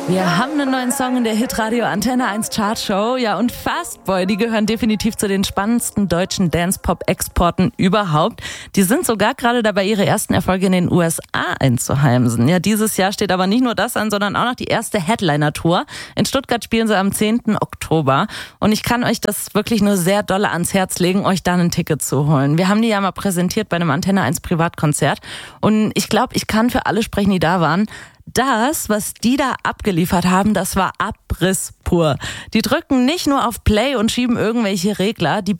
Wir haben einen neuen Song in der Hitradio Antenne 1 Chartshow. Ja, und Fastboy, die gehören definitiv zu den spannendsten deutschen Dance-Pop-Exporten überhaupt. Die sind sogar gerade dabei, ihre ersten Erfolge in den USA einzuheimsen. Ja, dieses Jahr steht aber nicht nur das an, sondern auch noch die erste Headliner-Tour. In Stuttgart spielen sie am 10. Oktober. Und ich kann euch das wirklich nur sehr dolle ans Herz legen, euch da ein Ticket zu holen. Wir haben die ja mal präsentiert bei einem Antenne 1 Privatkonzert. Und ich glaube, ich kann für alle sprechen, die da waren. Das, was die da abgeliefert haben, das war Abriss pur. Die drücken nicht nur auf Play und schieben irgendwelche Regler, die